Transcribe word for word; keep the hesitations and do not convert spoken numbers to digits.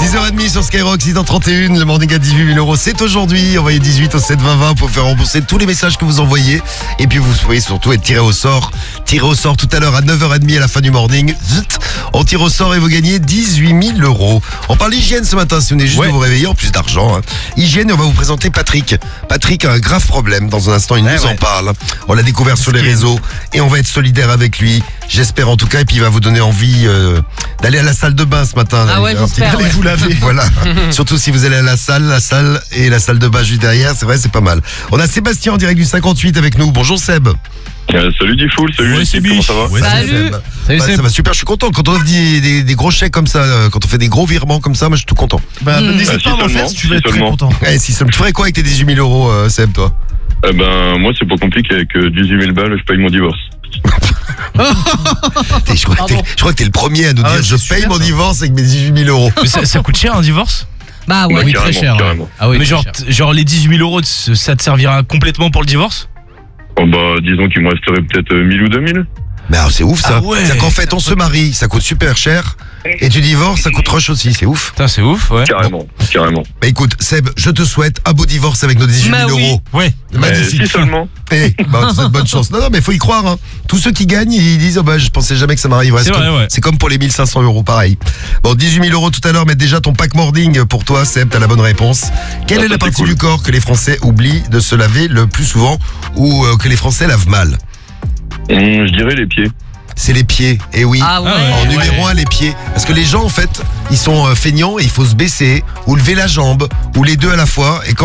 dix heures trente sur Skyrock, six heures trente et un, le morning à dix-huit mille euros, c'est aujourd'hui. Envoyez dix-huit au sept vingt vingt pour faire rembourser tous les messages que vous envoyez. Et puis vous pouvez surtout être tiré au sort. Tiré au sort tout à l'heure à neuf heures trente à la fin du morning. Zut, on tire au sort et vous gagnez dix-huit mille euros. On parle hygiène ce matin, si vous venez juste ouais. de vous réveiller, en plus d'argent. Hein. Hygiène, et on va vous présenter Patrick. Patrick a un grave problème, dans un instant il ouais, nous ouais. en parle. On l'a découvert sur les réseaux et on va être solidaire avec lui. J'espère en tout cas, et puis il va vous donner envie euh, d'aller à la salle de bain ce matin. Ah ouais, j'espère. Allez Ouais. vous laver. Voilà. Surtout si vous allez à la salle, la salle et la salle de bain juste derrière, c'est vrai, c'est pas mal. On a Sébastien en direct du cinquante-huit avec nous. Bonjour Seb. Euh, salut Diffoul, salut Ouais, l'équipe, Sébi. comment ça va? Ouais, Salut. Seb. Salut, Bah, Seb. ça va super, je suis content. Quand on offre des, des, des gros chèques comme ça, euh, quand on fait des gros virements comme ça, moi je suis tout content. Bah, Mmh. n'hésite Bah, pas si à m'en seulement, faire si tu veux si être très seulement. content. Eh, si ça me tu ferais quoi avec tes dix-huit mille euros, euh, Seb, toi? Eh ben, moi c'est pas compliqué, avec euh, dix-huit mille balles, je paye mon divorce. T'es- Je crois, que t'es, Pardon. je crois que t'es le premier à nous Ah dire ouais, je c'est paye super, mon ça. divorce avec mes dix-huit mille euros. Mais ça, ça coûte cher un divorce? Bah ouais. Ouais, Oui, carrément, très cher. ouais. carrément. Ah oui, Mais très genre, cher. t- genre les dix-huit mille euros, c- ça te servira complètement pour le divorce? Oh, bah, disons qu'il me resterait peut-être euh, mille ou deux mille. Mais alors c'est ouf ça. Ah ouais. C'est qu'en fait on se marie, ça coûte super cher. Et tu divorces, ça coûte rush aussi, c'est ouf. Putain, c'est ouf, ouais. Carrément, carrément. Bah écoute, Seb, je te souhaite un beau divorce avec nos dix-huit mille Bah oui. euros. Ouais. Magnifique. Euh, si seulement. Eh, bah, on te souhaite bonne chance. Non, non, mais faut y croire. Hein. Tous ceux qui gagnent, ils disent, oh, bah, je pensais jamais que ça m'arriverait. C'est C'est vrai, comme, ouais. c'est comme pour les mille cinq cents euros, pareil. Bon, dix-huit mille euros tout à l'heure, mais déjà ton pack morning pour toi, Seb, t'as la bonne réponse. Quelle Ah, est ça, la c'est partie cool. du corps que les Français oublient de se laver le plus souvent ou euh, que les Français lavent mal? Hum, je dirais les pieds. C'est les pieds. Et oui. Ah ouais. Ah ouais. En numéro un, les pieds. Parce que les gens, en fait, ils sont euh, feignants et il faut se baisser, ou lever la jambe, ou les deux à la fois. Et quand